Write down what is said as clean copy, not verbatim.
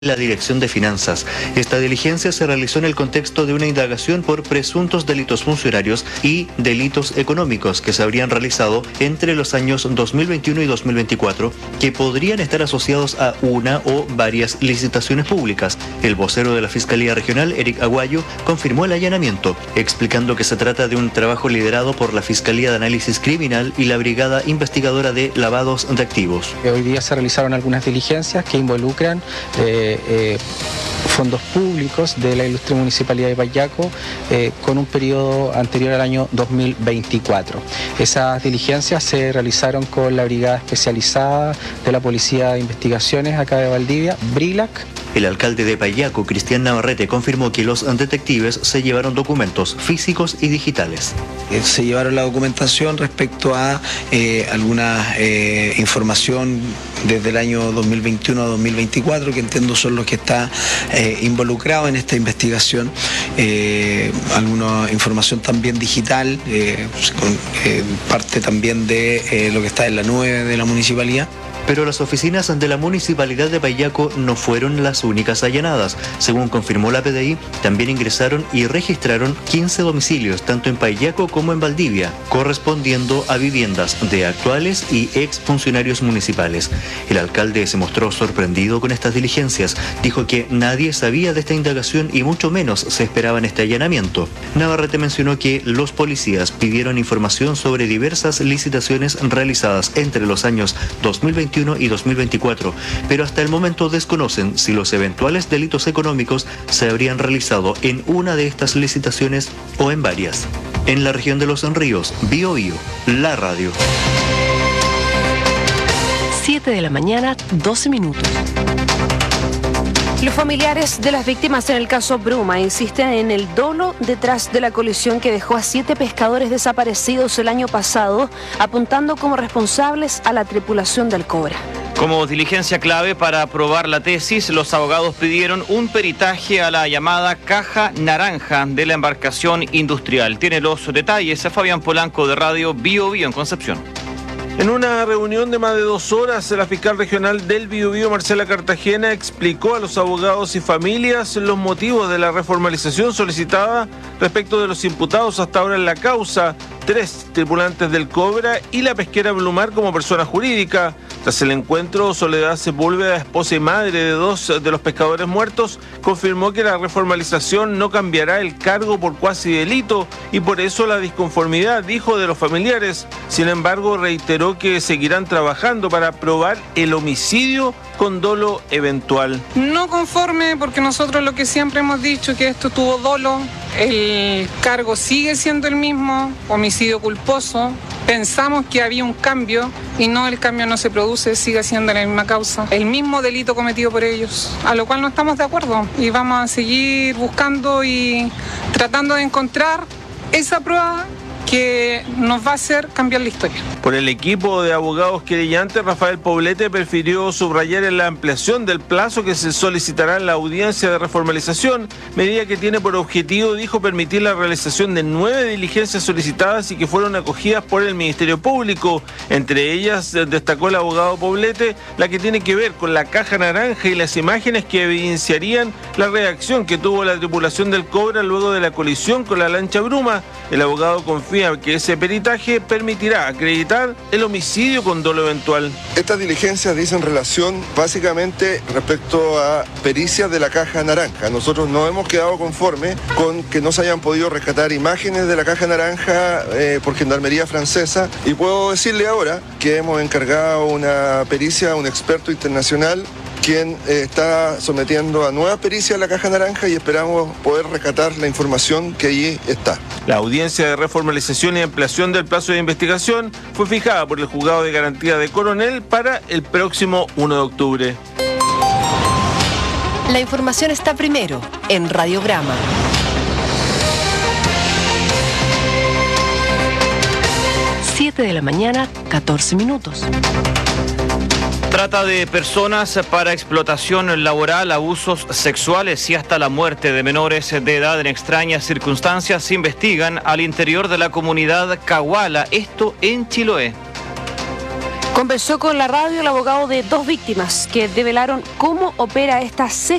la Dirección de Finanzas. Esta diligencia se realizó en el contexto de una indagación por presuntos delitos funcionarios y delitos económicos que se habrían realizado entre los años 2021 y 2024, que podrían estar asociados a una o varias licitaciones públicas. El vocero de la Fiscalía Regional, Eric Aguayo, confirmó el allanamiento, explicando que se trata de un trabajo liderado por la Fiscalía de Análisis Criminal y la Brigada Investigadora de Lavados de Activos. Hoy día se realizaron algunas diligencias que involucran fondos públicos de la ilustre Municipalidad de Payaco con un periodo anterior al año 2024. Esas diligencias se realizaron con la Brigada Especializada de la Policía de Investigaciones acá de Valdivia, BRILAC. El alcalde de Payaco, Cristian Navarrete, confirmó que los detectives se llevaron documentos físicos y digitales. Se llevaron la documentación respecto a alguna información desde el año 2021 a 2024, que entiendo son los que está involucrados en esta investigación. Alguna información también digital, con parte también de lo que está en la nube de la municipalidad. Pero las oficinas de la Municipalidad de Payaco no fueron las únicas allanadas. Según confirmó la PDI, también ingresaron y registraron 15 domicilios, tanto en Payaco como en Valdivia, correspondiendo a viviendas de actuales y exfuncionarios municipales. El alcalde se mostró sorprendido con estas diligencias. Dijo que nadie sabía de esta indagación y mucho menos se esperaba en este allanamiento. Navarrete mencionó que los policías pidieron información sobre diversas licitaciones realizadas entre los años 2021 y 2024, pero hasta el momento desconocen si los eventuales delitos económicos se habrían realizado en una de estas licitaciones o en varias. En la región de Los Ríos, Biobío, la radio. 7 de la mañana, 12 minutos. Los familiares de las víctimas en el caso Bruma insisten en el dolo detrás de la colisión que dejó a 7 pescadores desaparecidos el año pasado, apuntando como responsables a la tripulación del Cobra. Como diligencia clave para aprobar la tesis, los abogados pidieron un peritaje a la llamada caja naranja de la embarcación industrial. Tiene los detalles a Fabián Polanco de Radio Biobío en Concepción. En una reunión de más de 2 horas, la fiscal regional del Biobío, Marcela Cartagena, explicó a los abogados y familias los motivos de la reformalización solicitada respecto de los imputados hasta ahora en la causa, 3 tripulantes del Cobra y la pesquera Blumar como persona jurídica. Tras el encuentro, Soledad Sepúlveda, esposa y madre de 2 de los pescadores muertos, confirmó que la reformalización no cambiará el cargo por cuasi delito y por eso la disconformidad, dijo, de los familiares. Sin embargo, reiteró que seguirán trabajando para probar el homicidio con dolo eventual. No conforme, porque nosotros lo que siempre hemos dicho que esto tuvo dolo, el cargo sigue siendo el mismo, homicidio culposo. Pensamos que había un cambio y no, el cambio no se produce, sigue siendo la misma causa, el mismo delito cometido por ellos, a lo cual no estamos de acuerdo y vamos a seguir buscando y tratando de encontrar esa prueba que nos va a hacer cambiar la historia. Por el equipo de abogados querellantes, Rafael Poblete prefirió subrayar en la ampliación del plazo que se solicitará en la audiencia de reformalización, medida que tiene por objetivo, dijo, permitir la realización de 9 diligencias solicitadas y que fueron acogidas por el Ministerio Público. Entre ellas, destacó el abogado Poblete, la que tiene que ver con la caja naranja y las imágenes que evidenciarían la reacción que tuvo la tripulación del Cobra luego de la colisión con la lancha Bruma. El abogado confía que ese peritaje permitirá acreditar el homicidio con dolo eventual. Estas diligencias dicen relación básicamente respecto a pericias de la caja naranja. Nosotros no hemos quedado conformes con que no se hayan podido rescatar imágenes de la caja naranja por Gendarmería Francesa, y puedo decirle ahora que hemos encargado una pericia a un experto internacional quien está sometiendo a nuevas pericias la caja naranja y esperamos poder rescatar la información que allí está. La audiencia de reformalización y ampliación del plazo de investigación fue fijada por el Juzgado de Garantía de Coronel para el próximo 1 de octubre. La información está primero en Radiograma. 7 de la mañana, 14 minutos. Trata de personas para explotación laboral, abusos sexuales y hasta la muerte de menores de edad en extrañas circunstancias se investigan al interior de la comunidad Cahuala, esto en Chiloé. Conversó con la radio el abogado de dos víctimas que develaron cómo opera esta secta